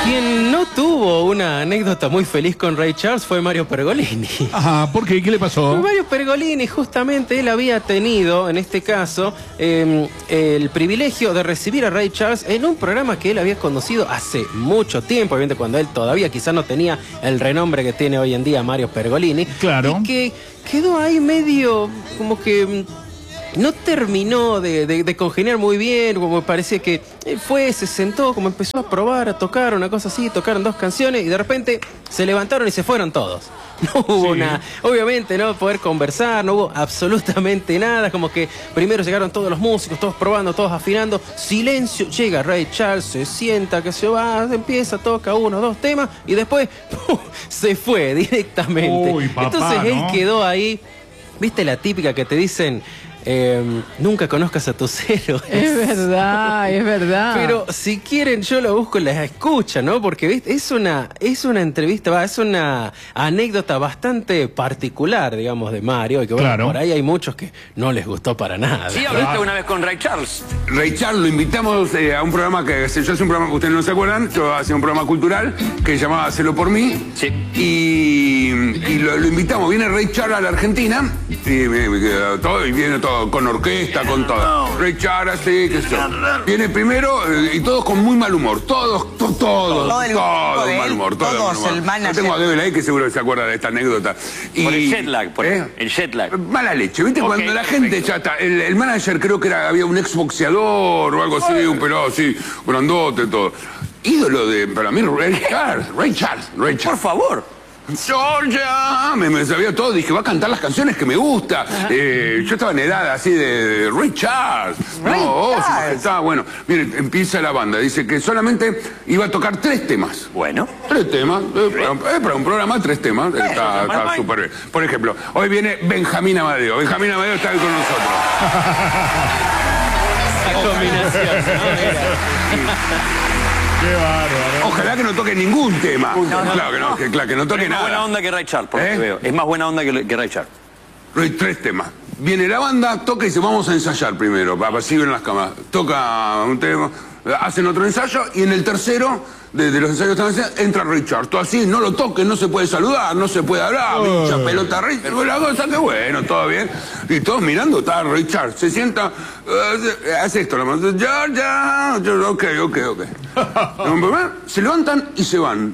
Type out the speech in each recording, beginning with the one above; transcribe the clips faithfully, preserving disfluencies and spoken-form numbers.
Quien no tuvo una anécdota muy feliz con Ray Charles fue Mario Pergolini. Ajá, ¿por qué? ¿Qué le pasó? Pues Mario Pergolini, justamente, él había tenido, en este caso, eh, el privilegio de recibir a Ray Charles en un programa que él había conducido hace mucho tiempo, obviamente cuando él todavía quizás no tenía el renombre que tiene hoy en día Mario Pergolini. Claro. Y que quedó ahí medio como que... no terminó de, de, de congeniar muy bien, como parecía que él fue, se sentó, como empezó a probar, a tocar, una cosa así, tocaron dos canciones y de repente se levantaron y se fueron todos. No hubo Sí. nada, obviamente no poder conversar, no hubo absolutamente nada, como que primero llegaron todos los músicos, todos probando, todos afinando, silencio, llega Ray Charles, se sienta, que se va, empieza, toca uno, dos temas y después ¡pum!, se fue directamente. Uy, papá, Entonces él ¿no? quedó ahí, viste la típica que te dicen... Eh, nunca conozcas a tus héroes. Es verdad, es verdad. Pero si quieren, yo lo busco en la escucha, ¿no? Porque ¿viste? es una es una entrevista, va, es una anécdota bastante particular, digamos, de Mario. Y que bueno, Claro. por ahí hay muchos que no les gustó para nada. Sí, hablaste una vez con Ray Charles. Ray Charles lo invitamos eh, a un programa que yo hacía un programa que ustedes no se acuerdan, yo hacía un programa cultural que se llamaba Hacelo por mí. Sí. Y, y lo, lo invitamos, viene Ray Charles a la Argentina y, me- me queda todo, y viene todo con orquesta, con todo. Ray Charles, sí, qué sé yo. Viene primero eh, y todos con muy mal humor, todos, to- todos, Todo el todos grupo de mal él, humor, todos todos, mal humor. el manager. Yo tengo a Debel ahí que seguro que se acuerda de esta anécdota. Y, Por el jet lag, por ¿eh? el jet lag. Mala leche, ¿viste? Ok, Cuando la perfecto. gente ya está. El, el manager creo que era, había un exboxeador o algo así, un pelado así, grandote, todo. Ídolo de, para mí, Ray Charles, Ray Charles, Ray Por Charles. favor. Georgia, me, me sabía todo, dije, va a cantar las canciones que me gusta. Eh, yo estaba en edad así de, de Ray Charles. Ray no, oh, su Charles. majestad, bueno, miren, empieza la banda, dice que solamente iba a tocar tres temas. Bueno. Tres temas, eh, para, eh, para un programa, tres temas, está, está normal. súper bien. Por ejemplo, hoy viene Benjamín Amadeo. Benjamín Amadeo está ahí con nosotros. Esa combinación, ¿no? Qué bárbaro. Ojalá que no toque ningún tema. Claro que no, que, claro, que no toque Es más buena nada. onda que Ray Charles, por lo ¿Eh? que veo. Es más buena onda que, que Ray Charles. Hay tres temas. Viene la banda, toca y dice, vamos a ensayar primero, para así en las camas. Toca un tema, hacen otro ensayo y en el tercero de, de los ensayos que están haciendo, entra Richard. Todo así, no lo toquen, no se puede saludar, no se puede hablar, pincha pelota Richard, la cosa que bueno, todo bien. Y todos mirando, está Richard, se sienta, eh, hace esto, la mano, ya, ya, ya, ok, ok, ok. Se levantan y se van.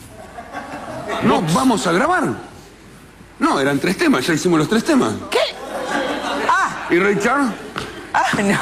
No, vamos a grabar. No, eran tres temas, ya hicimos los tres temas. ¿Qué? Ah, ¿Y Richard? ah,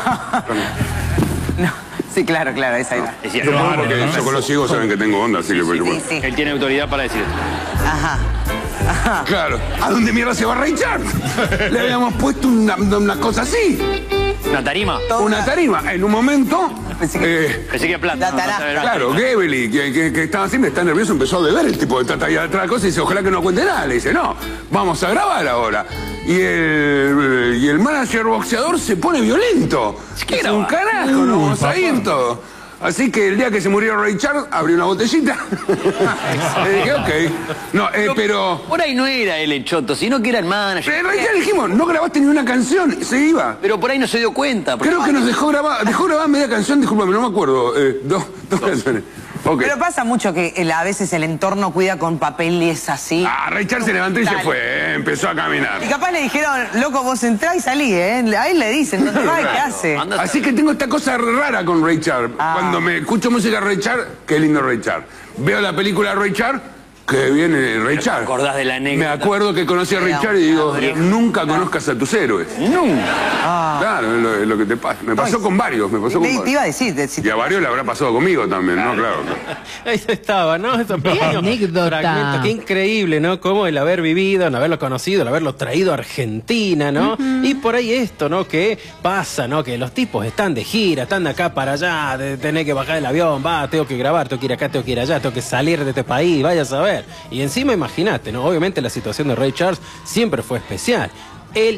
no. No. Sí, claro, claro, esa idea. Es cierto. Claro, Porque ¿no? yo con los ciegos saben que tengo onda, así que... Sí, bueno. sí. Él tiene autoridad para decir esto. Ajá. Ajá. Claro. ¿A dónde mierda se va Richard? Le habíamos puesto una, una cosa así, ¿Una tarima? una tarima. En un momento... Pensé que- eh, Pensé que plata. La no, tarasca. no sabe Claro, Gebeli, que, que, que estaba así, me está nervioso, empezó a beber el tipo de tata y atrás cosa y dice, ojalá que no cuente nada. Le dice, no, vamos a grabar ahora. Y el, y el manager boxeador se pone violento. ¿Qué Es un graba? carajo, no vamos a papá. ir todo. Así que el día que se murió Ray Charles, abrió una botellita. Le dije, ok. No, eh, pero... Por ahí no era él el choto, sino que era el manager. Pero Ray Charles dijimos, no grabaste ni una canción, se iba. Pero por ahí no se dio cuenta. porque- Creo que nos dejó grabar, dejó grabar media canción, discúlpame, no me acuerdo. Eh, dos, dos canciones. Ok. Pero pasa mucho que el- a veces el entorno cuida con papeles así. Ah, Ray Charles se levantó y se Dale. fue, eh, empezó a caminar. Y capaz le dijeron, loco, vos entrá y salí, ¿eh? A él le dicen, ¿dónde va y qué hace? Anda- Así que tengo esta cosa rara con Ray Charles. Ah. Cuando me escucho música de Ray Charles, qué lindo Ray Charles. Veo la película de Ray Charles, que viene Ray Charles. acordás de la anécdota. Me acuerdo que conocí a Ray Era Charles y digo, una vieja. nunca conozcas a tus héroes. Nunca. Claro, es lo, es lo que te pasa. Me pasó Ay, con varios, me pasó con Te, te varios. iba a decir, te- si Y te- a varios le habrá pasado conmigo también, ¿no? Claro. Ahí estaba, ¿no? Esos pequeños anécdota. fragmentos. Qué increíble, ¿no? Cómo el haber vivido, el haberlo conocido, el haberlo traído a Argentina, ¿no? Y por ahí esto, ¿no? Que pasa, ¿no? Que los tipos están de gira, están de acá para allá, de tener que bajar el avión, va, tengo que grabar, tengo que ir acá, tengo que ir allá, tengo que salir de este país, vaya a saber. Y encima imagínate, ¿no? Obviamente la situación de Ray Charles siempre fue especial. Él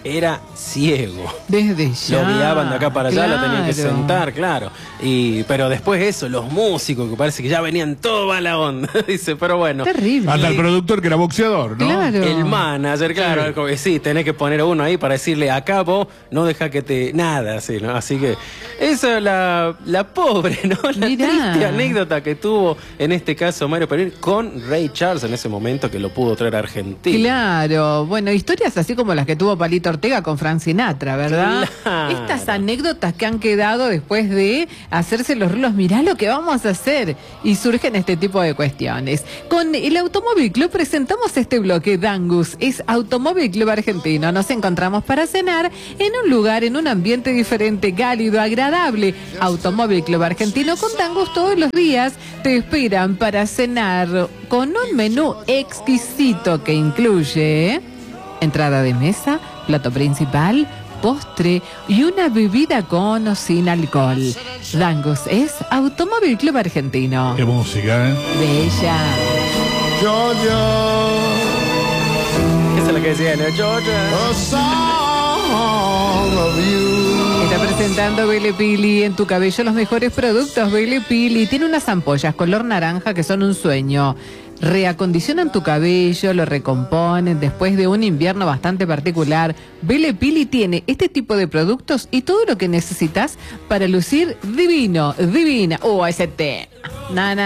era ciego. Desde ya. Lo guiaban de acá para allá, lo tenían que claro. sentar, claro. Y, pero después eso, los músicos, que parece que ya venían toda la onda. Dice, pero bueno. Terrible. Hasta el productor que era boxeador, ¿no? Claro. El manager, claro, como que sí, tenés que poner uno ahí para decirle acá vos, no deja que te. Nada, así, ¿no? Así que, esa es la, la pobre, ¿no? La Mirá. triste anécdota que tuvo en este caso Mario Pergolini con Ray Charles en ese momento que lo pudo traer a Argentina. Claro, bueno, historias así como las que tuvo Palito Ortega con Frank Sinatra, ¿verdad? Claro. Estas anécdotas que han quedado después de hacerse los rulos, mirá lo que vamos a hacer. Y surgen este tipo de cuestiones. Con el Automóvil Club presentamos este bloque. Dangus es Automóvil Club Argentino. Nos encontramos para cenar en un lugar, en un ambiente diferente, cálido, agradable. Automóvil Club Argentino con Dangus todos los días te esperan para cenar con un menú exquisito que incluye entrada de mesa, plato principal, postre y una bebida con o sin alcohol. Dangus es Automóvil Club Argentino. Qué música, ¿eh? Bella. Esa es la que decía, ¿no? Georgia. Está presentando Belle Pili en tu cabello los mejores productos. Belle Pili tiene unas ampollas color naranja que son un sueño. Reacondicionan tu cabello, lo recomponen después de un invierno bastante particular. Belle Pili tiene este tipo de productos y todo lo que necesitas para lucir divino, divina. Oh, ese té. Na, na,